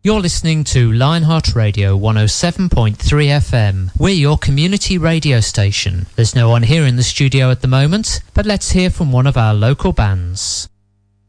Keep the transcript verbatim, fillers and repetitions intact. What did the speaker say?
You're listening to Lionheart Radio one oh seven point three F M. We're your community radio station. There's no one here in the studio at the moment, but let's hear from one of our local bands.